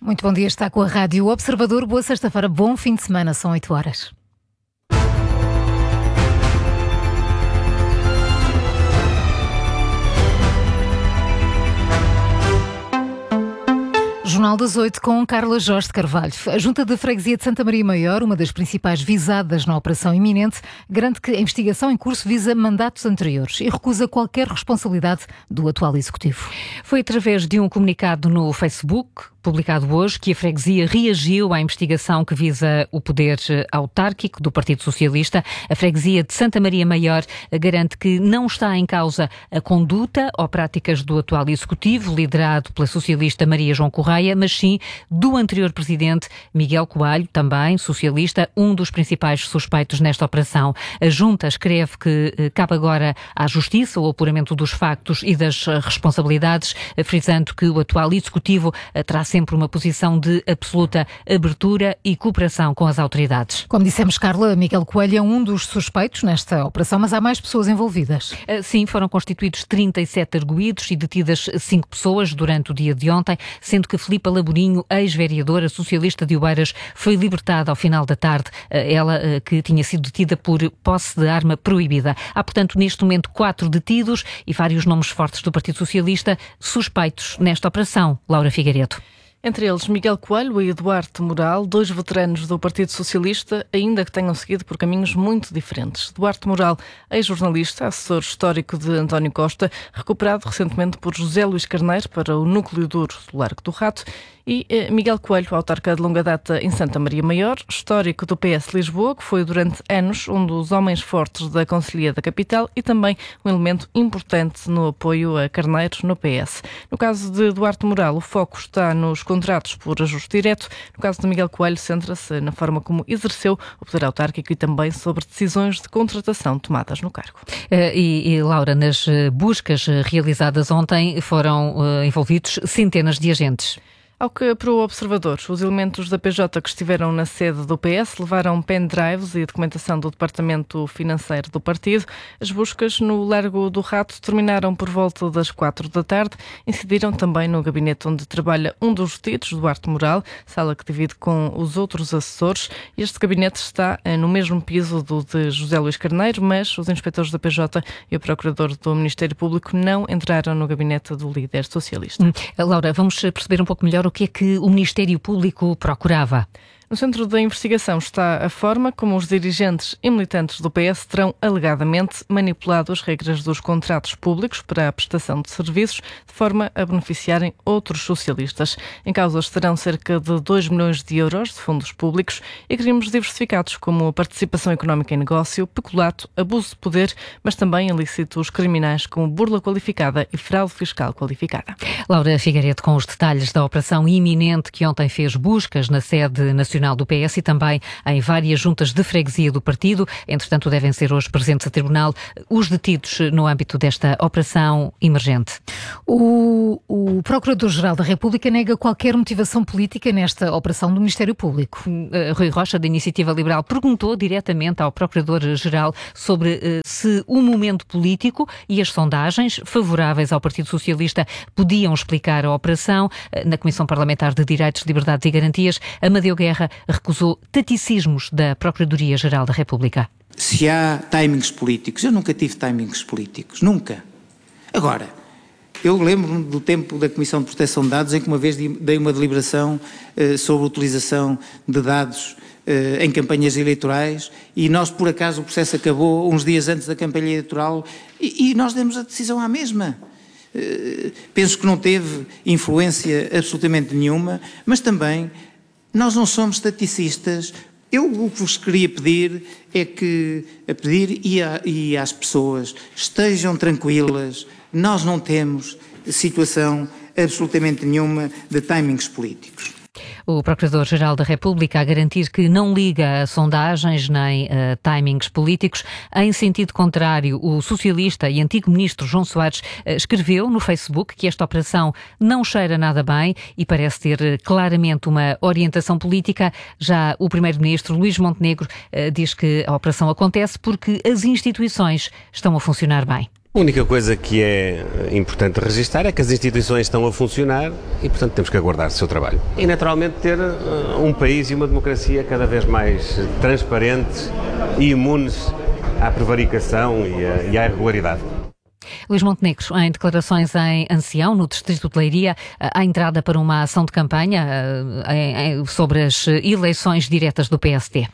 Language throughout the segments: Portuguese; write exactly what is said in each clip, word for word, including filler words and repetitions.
Muito bom dia, está com a Rádio Observador. Boa sexta-feira, bom fim de semana, são oito horas. Jornal das oito com Carla Jorge de Carvalho. A Junta de Freguesia de Santa Maria Maior, uma das principais visadas na operação iminente, garante que a investigação em curso visa mandatos anteriores e recusa qualquer responsabilidade do atual Executivo. Foi através de um comunicado no Facebook, publicado hoje, que a freguesia reagiu à investigação que visa o poder autárquico do Partido Socialista. A freguesia de Santa Maria Maior garante que não está em causa a conduta ou práticas do atual Executivo, liderado pela socialista Maria João Correia, mas sim do anterior presidente Miguel Coelho, também socialista, um dos principais suspeitos nesta operação. A Junta escreve que cabe agora à Justiça o apuramento dos factos e das responsabilidades, frisando que o atual Executivo terá sempre uma posição de absoluta abertura e cooperação com as autoridades. Como dissemos, Carla, Miguel Coelho é um dos suspeitos nesta operação, mas há mais pessoas envolvidas. Sim, foram constituídos trinta e sete arguídos e detidas cinco pessoas durante o dia de ontem, sendo que Filipa Laborinho, ex-vereadora socialista de Oeiras, foi libertada ao final da tarde, ela que tinha sido detida por posse de arma proibida. Há, portanto, neste momento quatro detidos e vários nomes fortes do Partido Socialista suspeitos nesta operação. Laura Figueiredo. Entre eles Miguel Coelho e Duarte Moral, dois veteranos do Partido Socialista, ainda que tenham seguido por caminhos muito diferentes. Duarte Moral, ex-jornalista, assessor histórico de António Costa, recuperado recentemente por José Luís Carneiro para o núcleo duro do Largo do Rato, e eh, Miguel Coelho, autarca de longa data em Santa Maria Maior, histórico do P S Lisboa, que foi durante anos um dos homens fortes da Conselhia da Capital e também um elemento importante no apoio a Carneiro no P S. No caso de Duarte Moral, o foco está nos contratos por ajuste direto. No caso de Miguel Coelho, centra-se na forma como exerceu o poder autárquico e também sobre decisões de contratação tomadas no cargo. E, e Laura, nas buscas realizadas ontem foram uh, envolvidos centenas de agentes. Ao que, para o Observador, os elementos da P J que estiveram na sede do P S levaram pendrives e documentação do Departamento Financeiro do partido. As buscas no Largo do Rato terminaram por volta das quatro da tarde. Incidiram também no gabinete onde trabalha um dos detidos, Duarte Moral, sala que divide com os outros assessores. Este gabinete está no mesmo piso do de José Luís Carneiro, mas os inspectores da P J e o procurador do Ministério Público não entraram no gabinete do líder socialista. Hum. Laura, vamos perceber um pouco melhor o que é que o Ministério Público procurava. No centro da investigação está a forma como os dirigentes e militantes do P S terão alegadamente manipulado as regras dos contratos públicos para a prestação de serviços de forma a beneficiarem outros socialistas. Em causa estarão cerca de dois milhões de euros de fundos públicos e crimes diversificados como a participação económica em negócio, peculato, abuso de poder, mas também ilícitos criminais como burla qualificada e fraude fiscal qualificada. Laura Figueiredo com os detalhes da operação iminente que ontem fez buscas na sede nacional do P S e também em várias juntas de freguesia do partido. Entretanto, devem ser hoje presentes a tribunal os detidos no âmbito desta operação emergente. O, o Procurador-Geral da República nega qualquer motivação política nesta operação do Ministério Público. Uh, Rui Rocha, da Iniciativa Liberal, perguntou diretamente ao Procurador-Geral sobre uh, se o momento político e as sondagens favoráveis ao Partido Socialista podiam explicar a operação. Uh, na Comissão Parlamentar de Direitos, Liberdades e Garantias, Amadeu Guerra recusou taticismos da Procuradoria-Geral da República. Se há timings políticos, eu nunca tive timings políticos, nunca. Agora, eu lembro-me do tempo da Comissão de Proteção de Dados em que uma vez dei uma deliberação uh, sobre a utilização de dados uh, em campanhas eleitorais e nós, por acaso, o processo acabou uns dias antes da campanha eleitoral e, e nós demos a decisão à mesma. Uh, penso que não teve influência absolutamente nenhuma, mas também nós não somos estaticistas. Eu o que vos queria pedir é que, a pedir e, a, e às pessoas, estejam tranquilas, nós não temos situação absolutamente nenhuma de timings políticos. O Procurador-Geral da República a garantir que não liga a sondagens nem a timings políticos. Em sentido contrário, o socialista e antigo ministro João Soares escreveu no Facebook que esta operação não cheira nada bem e parece ter claramente uma orientação política. Já o primeiro-ministro Luís Montenegro diz que a operação acontece porque as instituições estão a funcionar bem. A única coisa que é importante registrar é que as instituições estão a funcionar e, portanto, temos que aguardar o seu trabalho. E, naturalmente, ter um país e uma democracia cada vez mais transparentes e imunes à prevaricação e à, e à irregularidade. Luís Montenegro, em declarações em Ancião, no distrito de Leiria, à entrada para uma ação de campanha sobre as eleições diretas do P S D.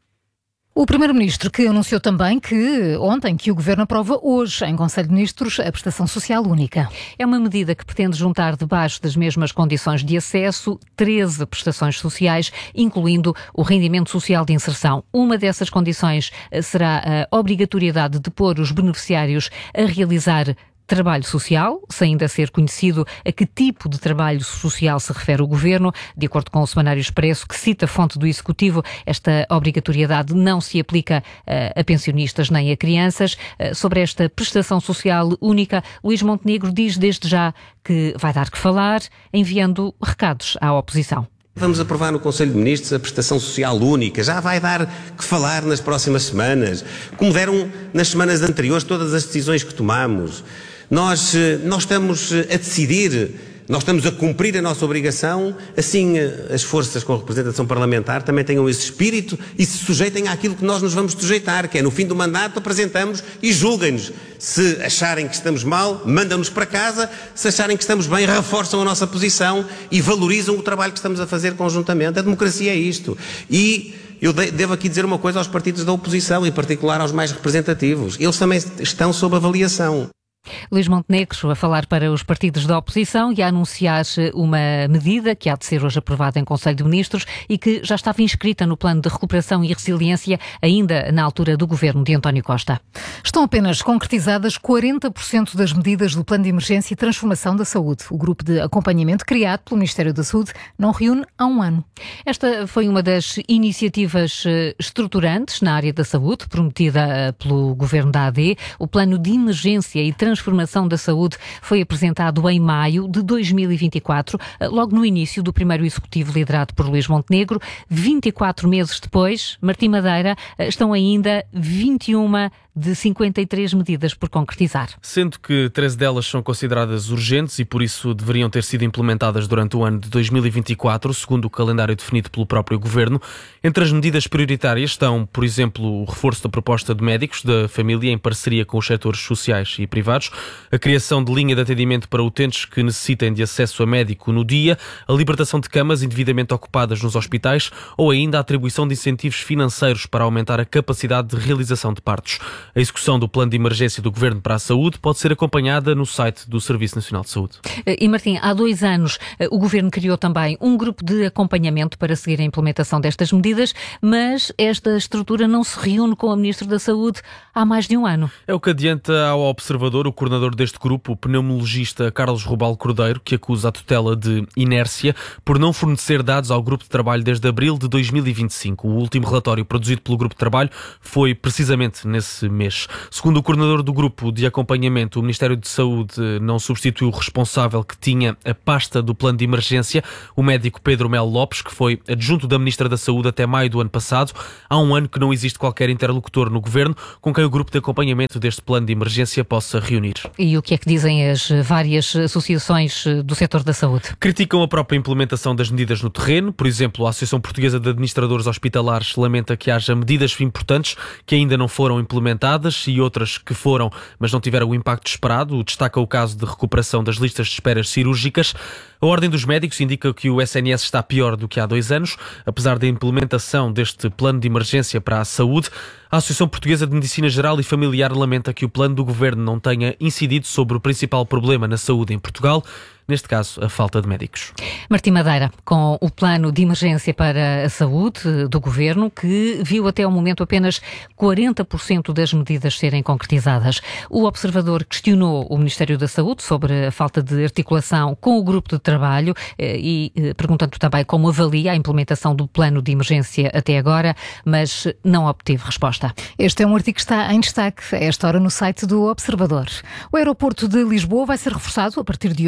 O Primeiro-Ministro que anunciou também que ontem que o Governo aprova hoje em Conselho de Ministros a prestação social única. É uma medida que pretende juntar debaixo das mesmas condições de acesso treze prestações sociais, incluindo o rendimento social de inserção. Uma dessas condições será a obrigatoriedade de pôr os beneficiários a realizar trabalho social, sem ainda ser conhecido a que tipo de trabalho social se refere o Governo. De acordo com o Semanário Expresso, que cita a fonte do Executivo, esta obrigatoriedade não se aplica uh, a pensionistas nem a crianças. Uh, sobre esta prestação social única, Luís Montenegro diz desde já que vai dar que falar, enviando recados à oposição. Vamos aprovar no Conselho de Ministros a prestação social única. Já vai dar que falar nas próximas semanas, como deram nas semanas anteriores todas as decisões que tomamos. Nós, nós estamos a decidir, nós estamos a cumprir a nossa obrigação, assim as forças com a representação parlamentar também tenham esse espírito e se sujeitem àquilo que nós nos vamos sujeitar, que é no fim do mandato apresentamos e julguem-nos. Se acharem que estamos mal, mandam-nos para casa, se acharem que estamos bem, reforçam a nossa posição e valorizam o trabalho que estamos a fazer conjuntamente. A democracia é isto. E eu devo aqui dizer uma coisa aos partidos da oposição, em particular aos mais representativos. Eles também estão sob avaliação. Luís Montenegro a falar para os partidos da oposição e a anunciar uma medida que há de ser hoje aprovada em Conselho de Ministros e que já estava inscrita no Plano de Recuperação e Resiliência, ainda na altura do governo de António Costa. Estão apenas concretizadas quarenta por cento das medidas do Plano de Emergência e Transformação da Saúde. O grupo de acompanhamento criado pelo Ministério da Saúde não reúne há um ano. Esta foi uma das iniciativas estruturantes na área da saúde, prometida pelo governo da A D. O Plano de Emergência e Transformação Transformação da Saúde foi apresentado em maio de dois mil e vinte e quatro, logo no início do primeiro executivo liderado por Luís Montenegro. vinte e quatro meses depois, Martim Madeira, estão ainda vinte e uma de cinquenta e três medidas por concretizar. Sendo que treze delas são consideradas urgentes e por isso deveriam ter sido implementadas durante o ano de dois mil e vinte e quatro, segundo o calendário definido pelo próprio Governo. Entre as medidas prioritárias estão, por exemplo, o reforço da proposta de médicos da família em parceria com os setores sociais e privados, a criação de linha de atendimento para utentes que necessitem de acesso a médico no dia, a libertação de camas indevidamente ocupadas nos hospitais ou ainda a atribuição de incentivos financeiros para aumentar a capacidade de realização de partos. A execução do Plano de Emergência do Governo para a Saúde pode ser acompanhada no site do Serviço Nacional de Saúde. E Martim, há dois anos o Governo criou também um grupo de acompanhamento para seguir a implementação destas medidas, mas esta estrutura não se reúne com a Ministra da Saúde há mais de um ano. É o que adianta ao Observador o coordenador deste grupo, o pneumologista Carlos Rubal Cordeiro, que acusa a tutela de inércia por não fornecer dados ao grupo de trabalho desde abril de dois mil e vinte e cinco. O último relatório produzido pelo grupo de trabalho foi precisamente nesse mês. Segundo o coordenador do grupo de acompanhamento, o Ministério de Saúde não substituiu o responsável que tinha a pasta do plano de emergência, o médico Pedro Melo Lopes, que foi adjunto da Ministra da Saúde até maio do ano passado. Há um ano que não existe qualquer interlocutor no Governo com quem o grupo de acompanhamento deste plano de emergência possa reunir. E o que é que dizem as várias associações do setor da saúde? Criticam a própria implementação das medidas no terreno. Por exemplo, a Associação Portuguesa de Administradores Hospitalares lamenta que haja medidas importantes que ainda não foram implementadas e outras que foram, mas não tiveram o impacto esperado. Destaca o caso de recuperação das listas de esperas cirúrgicas. A Ordem dos Médicos indica que o S N S está pior do que há dois anos, apesar da implementação deste plano de emergência para a saúde. A Associação Portuguesa de Medicina Geral e Familiar lamenta que o plano do Governo não tenha incidido sobre o principal problema na saúde em Portugal, neste caso, a falta de médicos. Martim Madeira, com o plano de emergência para a saúde do Governo, que viu até ao momento apenas quarenta por cento das medidas serem concretizadas. O Observador questionou o Ministério da Saúde sobre a falta de articulação com o grupo de trabalho e perguntando também como avalia a implementação do plano de emergência até agora, mas não obteve resposta. Este é um artigo que está em destaque a esta hora no site do Observador. O aeroporto de Lisboa vai ser reforçado a partir de hoje com agentes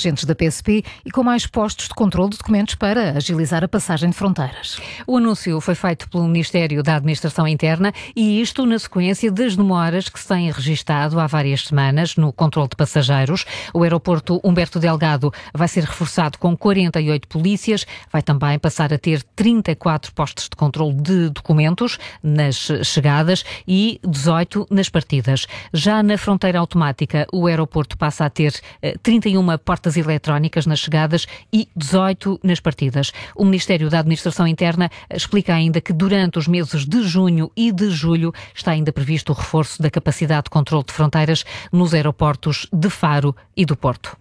agentes da P S P e com mais postos de controle de documentos para agilizar a passagem de fronteiras. O anúncio foi feito pelo Ministério da Administração Interna e isto na sequência das demoras que se têm registado há várias semanas no controle de passageiros. O aeroporto Humberto Delgado vai ser reforçado com quarenta e oito polícias, vai também passar a ter trinta e quatro postos de controle de documentos nas chegadas e dezoito nas partidas. Já na fronteira automática, o aeroporto passa a ter eh, trinta e uma portas eletrónicas nas chegadas e dezoito nas partidas. O Ministério da Administração Interna explica ainda que durante os meses de junho e de julho está ainda previsto o reforço da capacidade de controle de fronteiras nos aeroportos de Faro e do Porto.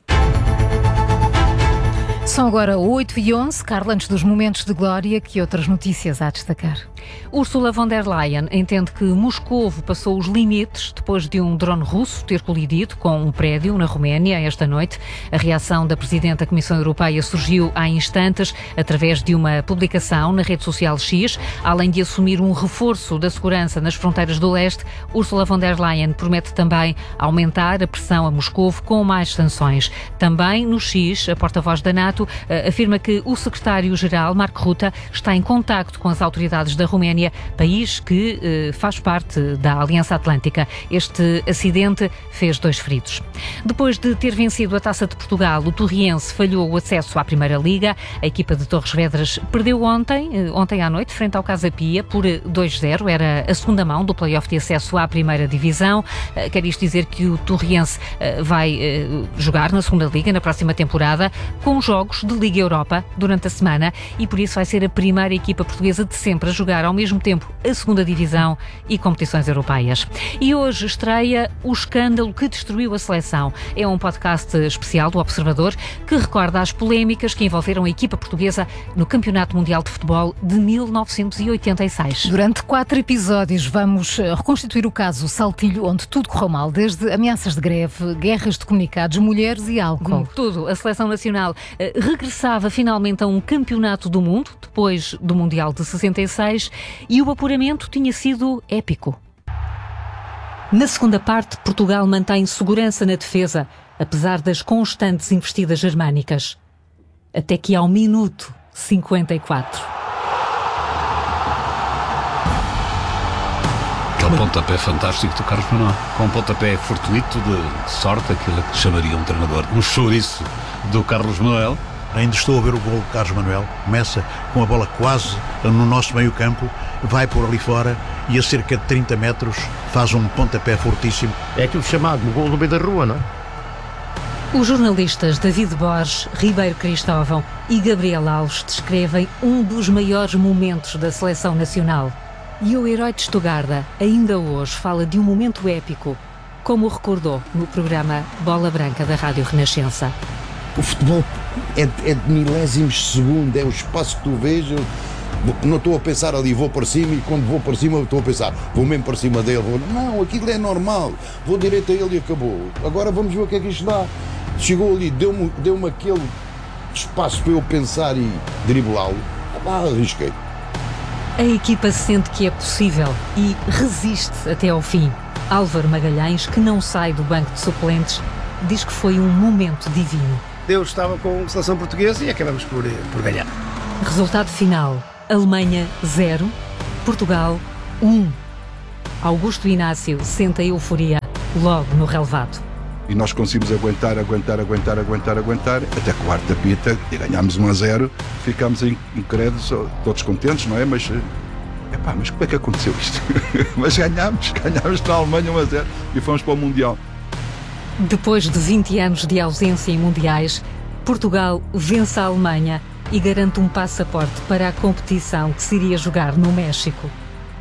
São agora oito e onze. Carla, antes dos momentos de glória, que outras notícias há a destacar? Ursula von der Leyen entende que Moscovo passou os limites depois de um drone russo ter colidido com um prédio na Roménia esta noite. A reação da Presidente da Comissão Europeia surgiu há instantes através de uma publicação na rede social X. Além de assumir um reforço da segurança nas fronteiras do leste, Ursula von der Leyen promete também aumentar a pressão a Moscovo com mais sanções. Também no X, a porta-voz da NATO afirma que o secretário-geral, Mark Rutte, está em contacto com as autoridades da Roménia, país que eh, faz parte da Aliança Atlântica. Este acidente fez dois feridos. Depois de ter vencido a Taça de Portugal, o Torriense falhou o acesso à Primeira Liga. A equipa de Torres Vedras perdeu ontem, eh, ontem à noite, frente ao Casa Pia, por dois a zero. Era a segunda mão do play-off de acesso à Primeira Divisão. Eh, quer isto dizer que o Torriense eh, vai eh, jogar na Segunda Liga na próxima temporada, com jogos de Liga Europa durante a semana, e por isso vai ser a primeira equipa portuguesa de sempre a jogar ao mesmo tempo a Segunda Divisão e competições europeias. E hoje estreia O Escândalo que Destruiu a Seleção. É um podcast especial do Observador que recorda as polémicas que envolveram a equipa portuguesa no Campeonato Mundial de Futebol de mil novecentos e oitenta e seis. Durante quatro episódios vamos reconstituir o caso Saltilho, onde tudo correu mal, desde ameaças de greve, guerras de comunicados, mulheres e álcool. Tudo. A Seleção Nacional uh, regressava finalmente a um campeonato do mundo, depois do Mundial de sessenta e seis, e o apuramento tinha sido épico. Na segunda parte, Portugal mantém segurança na defesa, apesar das constantes investidas germânicas. Até que ao minuto cinquenta e quatro. Aquele pontapé fantástico do Carlos Manuel. Com um pontapé fortuito de sorte, aquilo que chamaria um treinador. Um chouriço do Carlos Manuel. Ainda estou a ver o gol do Carlos Manuel. Começa com a bola quase no nosso meio campo, vai por ali fora e a cerca de trinta metros faz um pontapé fortíssimo. É aquilo chamado o gol do meio da rua, não é? Os jornalistas David Borges, Ribeiro Cristóvão e Gabriel Alves descrevem um dos maiores momentos da seleção nacional. E o herói de Estugarda ainda hoje fala de um momento épico, como o recordou no programa Bola Branca da Rádio Renascença. O futebol é, é de milésimos de segundo, é o espaço que tu vês. Eu não estou a pensar ali, vou para cima, e quando vou para cima estou a pensar, vou mesmo para cima dele. Vou... Não, aquilo é normal, vou direito a ele e acabou. Agora vamos ver o que é que isto dá. Chegou ali, deu-me, deu-me aquele espaço para eu pensar e driblá-lo. Ah, arrisquei. A equipa sente que é possível e resiste até ao fim. Álvaro Magalhães, que não sai do banco de suplentes, diz que foi um momento divino. Deus estava com a seleção portuguesa e acabamos por, por ganhar. Resultado final: Alemanha zero, Portugal um. Augusto Inácio sente a euforia logo no relevado. E nós conseguimos aguentar, aguentar, aguentar, aguentar, aguentar, até que o quarto apita e ganhámos um a zero, ficámos incrédulos, todos contentes, não é? Mas, epá, mas como é que aconteceu isto? Mas ganhámos, ganhámos na Alemanha um a zero e fomos para o Mundial. Depois de vinte anos de ausência em mundiais, Portugal vence a Alemanha e garante um passaporte para a competição que se iria jogar no México.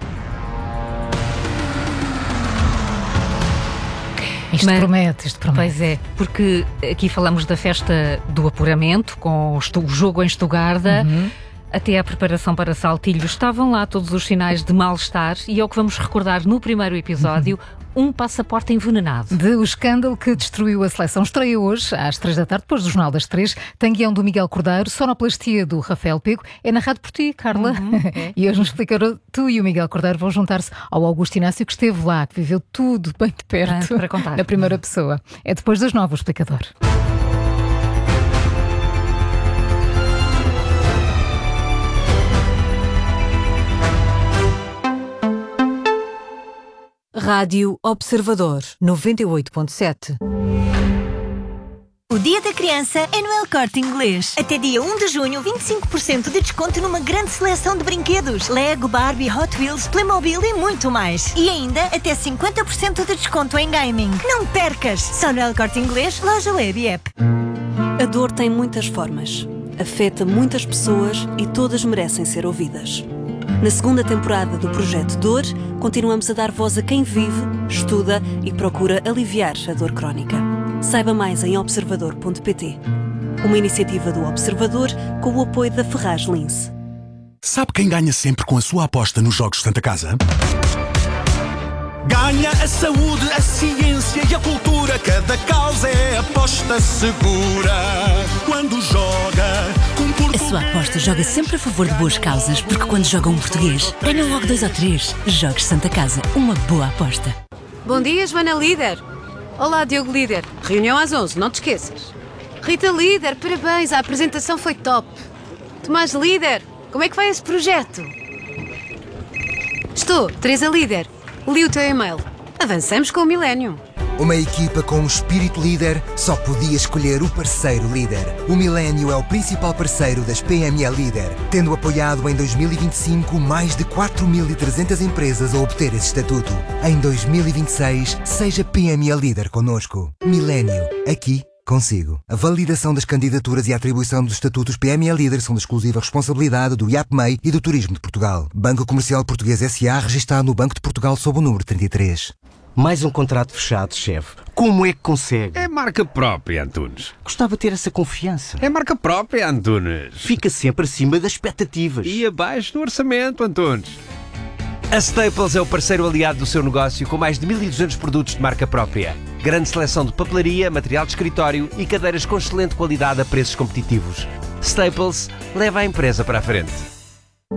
Isto Mas, promete, isto promete. Pois é, porque aqui falamos da festa do apuramento, com o jogo em Estugarda, uhum. até a preparação para Saltilho. Estavam lá todos os sinais de mal-estar e é o que vamos recordar no primeiro episódio, uhum. um passaporte envenenado. De O Escândalo que Destruiu a Seleção. Estreia hoje, às três da tarde, depois do Jornal das Três. Tem guião do Miguel Cordeiro, sonoplastia do Rafael Pego. É narrado por ti, Carla. Uhum, é. E hoje nos explicarão, tu e o Miguel Cordeiro vão juntar-se ao Augusto Inácio, que esteve lá, que viveu tudo bem de perto, para contar. na primeira pessoa. É depois das nove, o explicador. Rádio Observador, noventa e oito ponto sete. O Dia da Criança é no El Corte Inglês. Até dia um de junho, vinte e cinco por cento de desconto numa grande seleção de brinquedos. Lego, Barbie, Hot Wheels, Playmobil e muito mais. E ainda até cinquenta por cento de desconto em gaming. Não percas! Só no El Corte Inglês, loja web e app. A dor tem muitas formas. Afeta muitas pessoas e todas merecem ser ouvidas. Na segunda temporada do Projeto Dor, continuamos a dar voz a quem vive, estuda e procura aliviar a dor crónica. Saiba mais em observador ponto pt. Uma iniciativa do Observador com o apoio da Ferraz Lince. Sabe quem ganha sempre com a sua aposta nos Jogos Santa Casa? Ganha a saúde, a ciência e a cultura. Cada causa é aposta segura. Quando joga um português... A sua aposta joga sempre a favor de boas causas, porque quando joga um português, ganha logo dois ou três. Jogos Santa Casa, uma boa aposta. Bom dia, Joana Líder. Olá, Diogo Líder. Reunião às onze, não te esqueças. Rita Líder, parabéns, a apresentação foi top. Tomás Líder, como é que vai esse projeto? Estou, Teresa Líder. Li o teu e-mail. Avançamos com o Millennium. Uma equipa com um espírito líder só podia escolher o parceiro líder. O Millennium é o principal parceiro das P M E Líder, tendo apoiado em dois mil e vinte e cinco mais de quatro mil e trezentas empresas a obter esse estatuto. Em dois mil e vinte e seis, seja P M E Líder connosco. Millennium, aqui consigo. A validação das candidaturas e a atribuição dos estatutos P M E Líder são de exclusiva responsabilidade do I A P M E I e do Turismo de Portugal. Banco Comercial Português S A, registado no Banco de Portugal sob o número trinta e três. Mais um contrato fechado, chefe. Como é que consegue? É marca própria, Antunes. Gostava de ter essa confiança. É marca própria, Antunes. Fica sempre acima das expectativas. E abaixo do orçamento, Antunes. A Staples é o parceiro aliado do seu negócio com mais de mil e duzentos produtos de marca própria. Grande seleção de papelaria, material de escritório e cadeiras com excelente qualidade a preços competitivos. Staples leva a empresa para a frente.